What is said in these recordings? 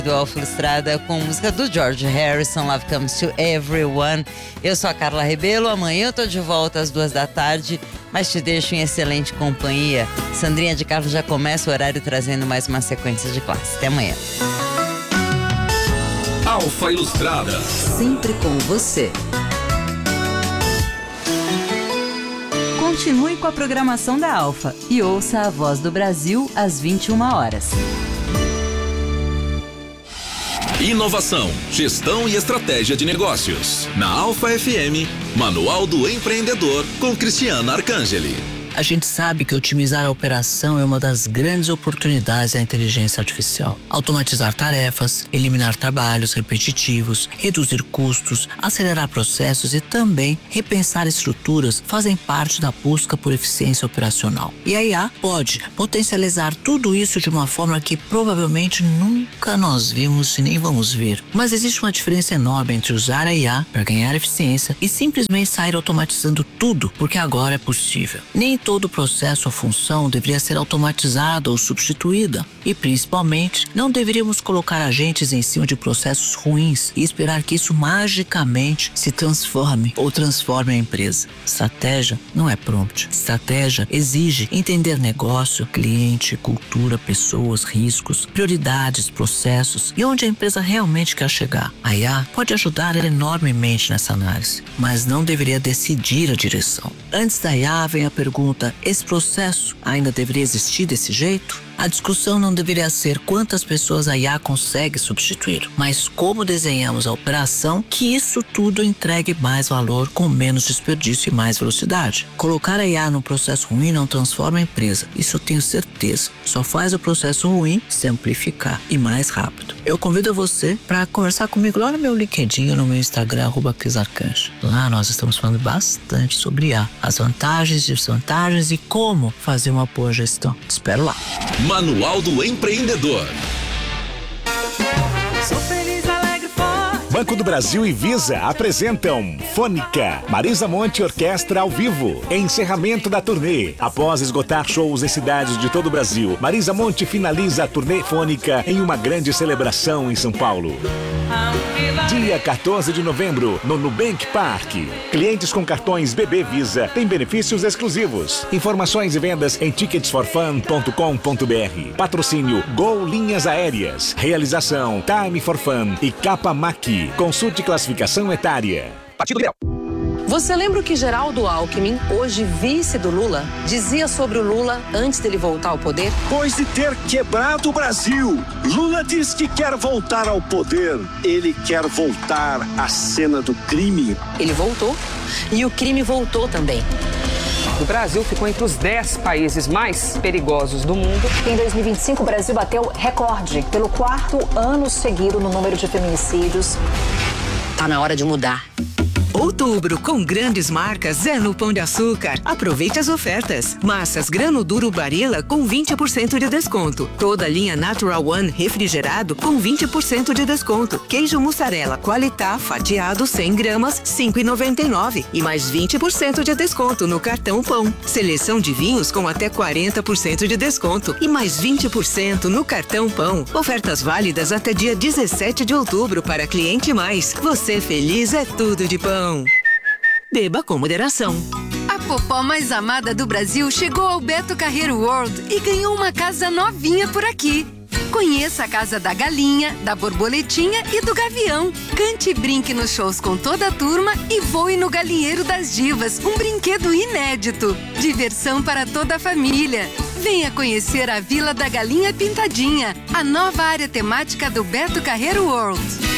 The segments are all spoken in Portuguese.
do Alfa Ilustrada com música do George Harrison, Love Comes to Everyone. Eu sou a Carla Rebelo, amanhã eu tô de volta às 14h, mas te deixo em excelente companhia. Sandrinha de Carlos já começa o horário trazendo mais uma sequência de classe. Até amanhã. Alfa Ilustrada. Sempre com você. Continue com a programação da Alfa e ouça a Voz do Brasil às 21h. Inovação, gestão e estratégia de negócios. Na Alfa FM, Manual do Empreendedor, com Cristiana Arcangeli. A gente sabe que otimizar a operação é uma das grandes oportunidades da inteligência artificial. Automatizar tarefas, eliminar trabalhos repetitivos, reduzir custos, acelerar processos e também repensar estruturas fazem parte da busca por eficiência operacional. E a IA pode potencializar tudo isso de uma forma que provavelmente nunca nós vimos e nem vamos ver. Mas existe uma diferença enorme entre usar a IA para ganhar eficiência e simplesmente sair automatizando tudo, porque agora é possível. Nem todo processo ou função deveria ser automatizada ou substituída. E, principalmente, não deveríamos colocar agentes em cima de processos ruins e esperar que isso magicamente se transforme ou transforme a empresa. Estratégia não é prompt. Estratégia exige entender negócio, cliente, cultura, pessoas, riscos, prioridades, processos e onde a empresa realmente quer chegar. A IA pode ajudar enormemente nessa análise, mas não deveria decidir a direção. Antes da IA vem a pergunta: esse processo ainda deveria existir desse jeito? A discussão não deveria ser quantas pessoas a IA consegue substituir, mas como desenhamos a operação que isso tudo entregue mais valor com menos desperdício e mais velocidade. Colocar a IA num processo ruim não transforma a empresa, isso eu tenho certeza. Só faz o processo ruim simplificar e mais rápido. Eu convido você para conversar comigo lá no meu LinkedIn ou no meu Instagram, @CrisArcanjo. Lá nós estamos falando bastante sobre IA, as vantagens, desvantagens e como fazer uma boa gestão. Te espero lá. Manual do Empreendedor. Sou feliz, alegre, forte. Banco do Brasil e Visa apresentam Fônica, Marisa Monte Orquestra ao vivo. Encerramento da turnê. Após esgotar shows em cidades de todo o Brasil, Marisa Monte finaliza a turnê Fônica em uma grande celebração em São Paulo. Dia 14 de novembro, no Nubank Park. Clientes com cartões BB Visa têm benefícios exclusivos. Informações e vendas em ticketsforfun.com.br. Patrocínio Gol Linhas Aéreas. Realização Time for Fun e Capa Maqui. Consulte classificação etária. Partido Liberal. Você lembra o que Geraldo Alckmin, hoje vice do Lula, dizia sobre o Lula antes dele voltar ao poder? Depois de ter quebrado o Brasil, Lula diz que quer voltar ao poder. Ele quer voltar à cena do crime. Ele voltou e o crime voltou também. O Brasil ficou entre os 10 países mais perigosos do mundo. Em 2025, o Brasil bateu recorde pelo 4º ano seguido no número de feminicídios. Tá na hora de mudar. Outubro com grandes marcas é no Pão de Açúcar. Aproveite as ofertas. Massas grano duro Barilla com 20% de desconto. Toda a linha Natural One refrigerado com 20% de desconto. Queijo mussarela Qualitá fatiado 100 gramas, 5,99 e mais 20% de desconto no cartão Pão. Seleção de vinhos com até 40% de desconto e mais 20% no cartão Pão. Ofertas válidas até dia 17 de outubro para cliente mais. Você feliz é tudo de pão. Beba com moderação. A popó mais amada do Brasil chegou ao Beto Carreiro World e ganhou uma casa novinha por aqui. Conheça a casa da galinha, da borboletinha e do gavião. Cante e brinque nos shows com toda a turma e voe no galinheiro das divas, um brinquedo inédito. Diversão para toda a família. Venha conhecer a Vila da Galinha Pintadinha, a nova área temática do Beto Carreiro World.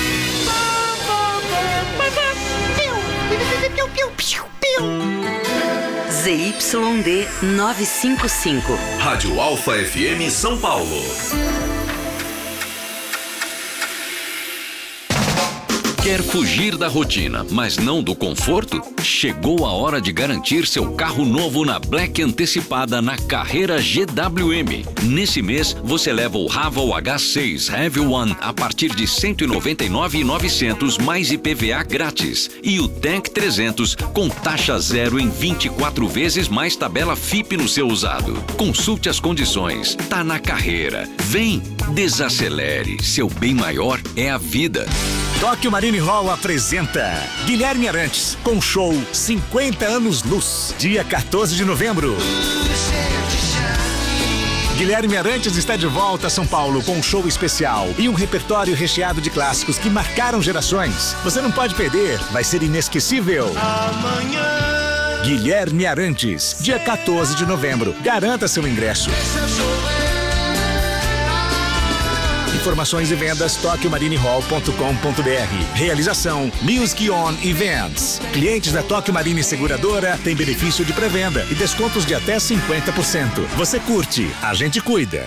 ZYD 955. Rádio Alfa FM São Paulo. Quer fugir da rotina, mas não do conforto? Chegou a hora de garantir seu carro novo na Black Antecipada na Carreira GWM. Nesse mês, você leva o Raval H6 Heavy One a partir de R$ 199.900 mais IPVA grátis. E o Tank 300 com taxa zero em 24 vezes mais tabela FIP no seu usado. Consulte as condições. Tá na Carreira. Vem, desacelere. Seu bem maior é a vida. Tóquio Marine Hall apresenta Guilherme Arantes com show 50 anos luz, dia 14 de novembro. Guilherme Arantes está de volta a São Paulo com um show especial e um repertório recheado de clássicos que marcaram gerações. Você não pode perder, vai ser inesquecível. Amanhã. Guilherme Arantes, dia 14 de novembro. Garanta seu ingresso. Informações e vendas tokyomarinehall.com.br. Realização Music On Events. Clientes da Tóquio Marine Seguradora têm benefício de pré-venda e descontos de até 50%. Você curte, a gente cuida.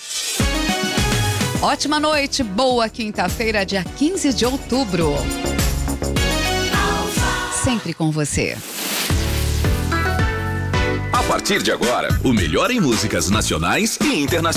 Ótima noite, boa quinta-feira, dia 15 de outubro. Sempre com você. A partir de agora, o melhor em músicas nacionais e internacionais.